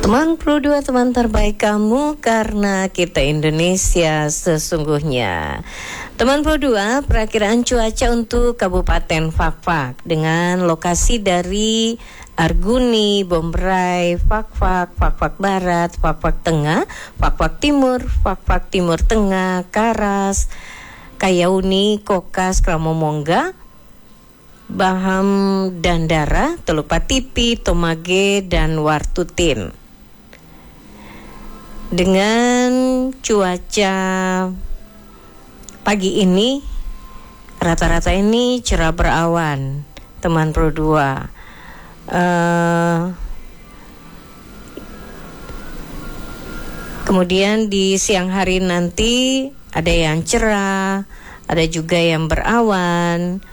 Teman Pro 2, teman terbaik kamu karena kita Indonesia sesungguhnya. Teman Pro 2, perakiraan cuaca untuk Kabupaten Fakfak dengan lokasi dari Arguni, Bombray, Fakfak, Fakfak Barat, Fakfak Tengah, Fakfak Timur Tengah, Karas, Kayauni, Kokas, Kramomongga, Baham Dandara, Telupatipi, Tomage, dan Wartutin. Dengan cuaca pagi ini rata-rata ini cerah berawan, teman Pro 2. Kemudian di siang hari nanti ada yang cerah, ada juga yang berawan.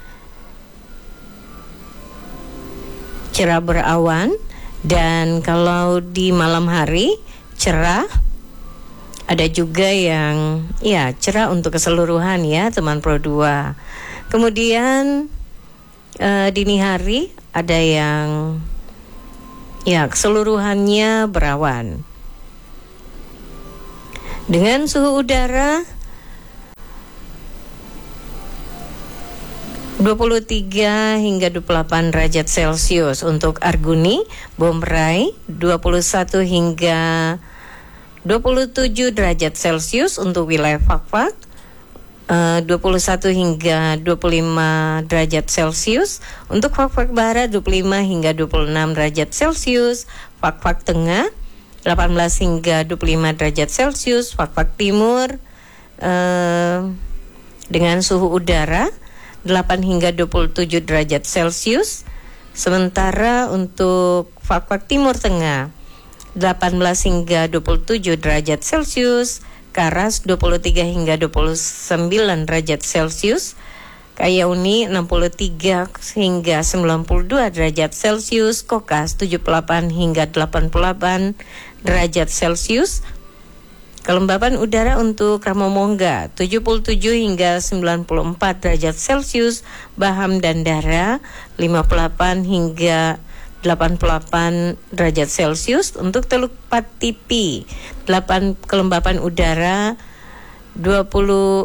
Cerah berawan, dan kalau di malam hari cerah. Ada juga yang cerah untuk keseluruhan ya teman Pro 2. Kemudian dini hari ada yang keseluruhannya berawan. Dengan suhu udara 23 hingga 28 derajat Celcius untuk Arguni, Bombray, 21 hingga 27 derajat Celcius untuk wilayah Fakfak, 21 hingga 25 derajat Celcius untuk Fakfak Barat, 25 hingga 26 derajat Celcius, Fakfak Tengah, 18 hingga 25 derajat Celcius, Fakfak Timur dengan suhu udara 8 hingga 27 derajat Celcius. Sementara untuk Fakfak Timur Tengah 18 hingga 27 derajat Celcius, Karas 23 hingga 29 derajat Celcius, Kayauni 63 hingga 92 derajat Celcius, Kokas 78 hingga 88 derajat Celcius. Kelembapan udara untuk Kramomongga 77 hingga 94 derajat Celcius, Baham Dandara 58 hingga 88 derajat Celcius. Untuk Telupatipi 8 kelembapan udara 20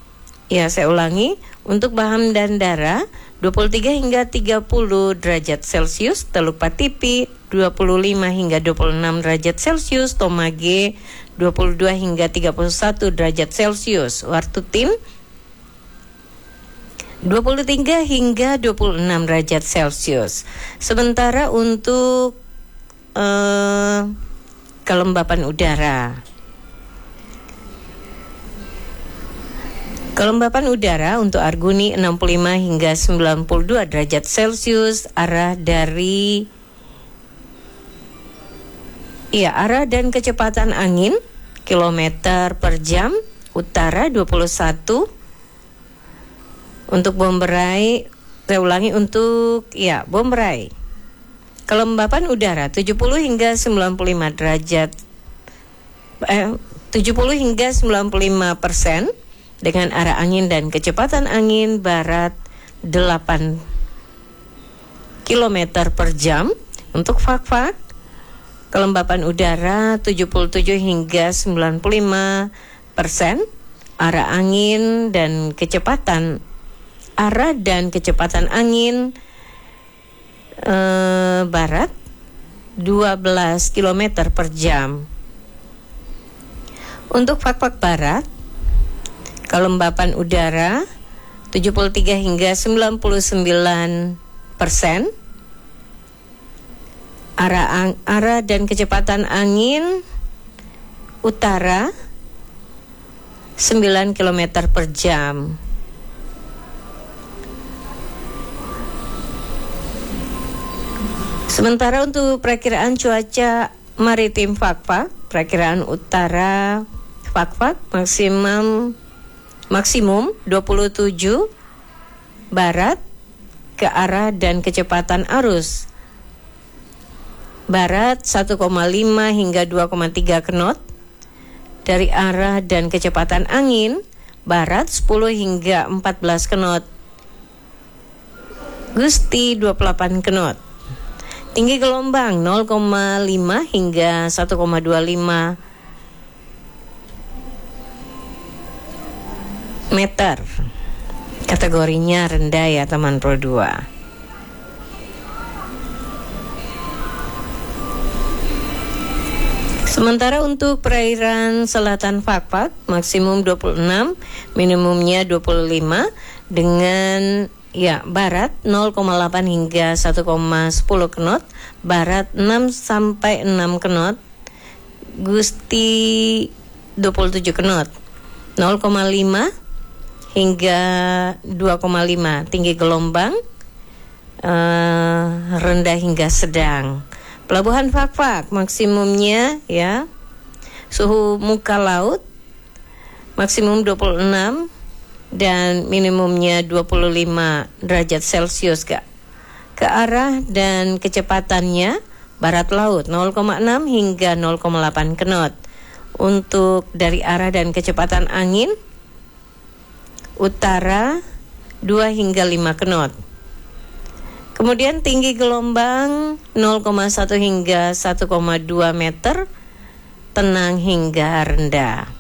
untuk Baham Dandara 23 hingga 30 derajat Celcius, Telupatipi 25 hingga 26 derajat Celcius, Tomage 22 hingga 31 derajat Celcius, Wartutin 23 hingga 26 derajat Celcius. Sementara untuk kelembapan udara. Kelembapan udara untuk Arguni 65 hingga 92 derajat Celcius, arah dan kecepatan angin kilometer per jam utara 21. Untuk Bombray, Bombray. Kelembapan udara 70 hingga 95 derajat 70 hingga 95% dengan arah angin dan kecepatan angin barat 8 km per jam. Untuk Fakfak, kelembapan udara 77 hingga 95%, arah dan kecepatan angin barat 12 km per jam. Untuk Fakfak Barat, kelembapan udara 73 hingga 99%, arah dan kecepatan angin utara 9 km per jam. Sementara untuk perakiraan cuaca maritim Fakfak, perakiraan utara Fakfak maksimum 27 barat ke arah dan kecepatan arus barat 1,5 hingga 2,3 knot. Dari arah dan kecepatan angin barat 10 hingga 14 knot. Gusti 28 knot. Tinggi gelombang 0,5 hingga 1,25 meter. Kategorinya rendah ya teman Pro 2. Sementara untuk perairan selatan Fakfak maksimum 26, minimumnya 25 dengan barat 0,8 hingga 1,10 knot, barat 6 sampai 6 knot, gusti 27 knot, 0,5 hingga 2,5 tinggi gelombang, rendah hingga sedang. Pelabuhan Fakfak maksimumnya suhu muka laut maksimum 26 dan minimumnya 25 derajat Celcius ke arah dan kecepatannya barat laut 0,6 hingga 0,8 knot. Untuk dari arah dan kecepatan angin utara 2 hingga 5 knot. Kemudian tinggi gelombang 0,1 hingga 1,2 meter, tenang hingga rendah.